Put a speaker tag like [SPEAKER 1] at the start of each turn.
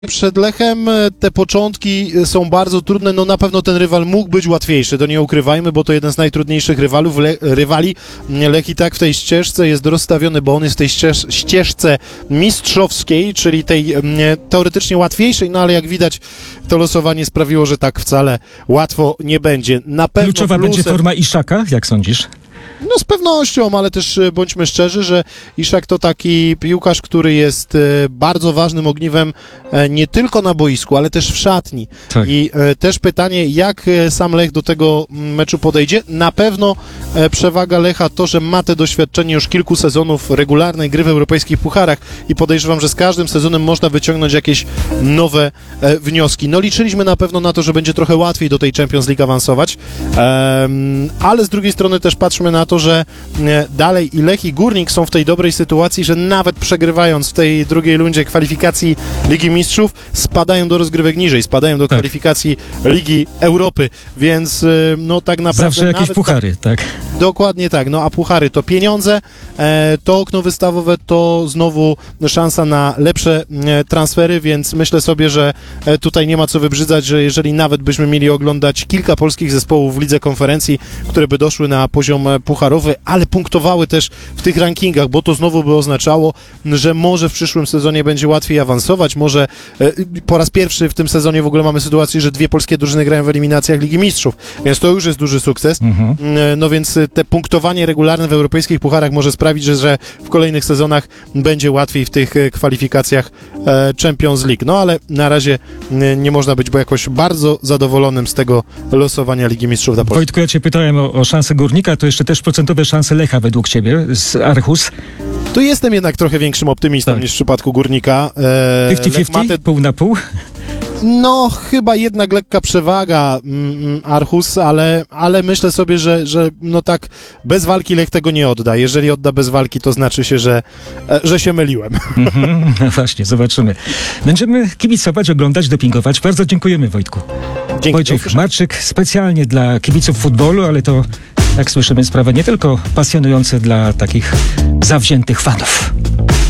[SPEAKER 1] Przed Lechem te początki są bardzo trudne, no na pewno ten rywal mógł być łatwiejszy, to nie ukrywajmy, bo to jeden z najtrudniejszych rywali. Lech i tak w tej ścieżce jest rozstawiony, bo on jest w tej ścieżce mistrzowskiej, czyli tej teoretycznie łatwiejszej, no ale jak widać to losowanie sprawiło, że tak wcale łatwo nie będzie. Na pewno
[SPEAKER 2] kluczowa będzie forma Iszaka, jak sądzisz?
[SPEAKER 1] No z pewnością, ale też bądźmy szczerzy, że Iszak to taki piłkarz, który jest bardzo ważnym ogniwem nie tylko na boisku, ale też w szatni.
[SPEAKER 2] Tak.
[SPEAKER 1] I też pytanie, jak sam Lech do tego meczu podejdzie. Na pewno przewaga Lecha to, że ma te doświadczenie już kilku sezonów regularnej gry w europejskich pucharach i podejrzewam, że z każdym sezonem można wyciągnąć jakieś nowe wnioski. No liczyliśmy na pewno na to, że będzie trochę łatwiej do tej Champions League awansować, ale z drugiej strony też patrzmy na to, że dalej i Lech i Górnik są w tej dobrej sytuacji, że nawet przegrywając w tej drugiej rundzie kwalifikacji Ligi Mistrzów, spadają do rozgrywek niżej, spadają do kwalifikacji Ligi Europy, więc no tak naprawdę...
[SPEAKER 2] Zawsze jakieś puchary, tak?
[SPEAKER 1] Dokładnie tak, no a puchary to pieniądze, to okno wystawowe to znowu szansa na lepsze transfery, więc myślę sobie, że tutaj nie ma co wybrzydzać, że jeżeli nawet byśmy mieli oglądać kilka polskich zespołów w Lidze Konferencji, które by doszły na poziom pucharowy, ale punktowały też w tych rankingach, bo to znowu by oznaczało, że może w przyszłym sezonie będzie łatwiej awansować, może po raz pierwszy w tym sezonie w ogóle mamy sytuację, że dwie polskie drużyny grają w eliminacjach Ligi Mistrzów, więc to już jest duży sukces. No więc te punktowanie regularne w europejskich pucharach może sprawić, że w kolejnych sezonach będzie łatwiej w tych kwalifikacjach Champions League. No ale na razie nie można być jakoś bardzo zadowolonym z tego losowania Ligi Mistrzów dla Polski.
[SPEAKER 2] Wojtku, ja cię pytałem o szanse Górnika, to jeszcze też procentowe szanse Lecha według ciebie z Aarhus.
[SPEAKER 1] Tu jestem jednak trochę większym optymistą niż w przypadku Górnika.
[SPEAKER 2] 50-50? Pół na pół?
[SPEAKER 1] No, chyba jednak lekka przewaga Aarhus, ale myślę sobie, że no tak bez walki Lech tego nie odda. Jeżeli odda bez walki, to znaczy się, że się myliłem.
[SPEAKER 2] No właśnie, zobaczymy. Będziemy kibicować, oglądać, dopingować. Bardzo dziękujemy, Wojtku.
[SPEAKER 1] Dzięki.
[SPEAKER 2] Wojciech Marczyk specjalnie dla kibiców futbolu, ale to, jak słyszymy, sprawa nie tylko pasjonująca dla takich zawziętych fanów.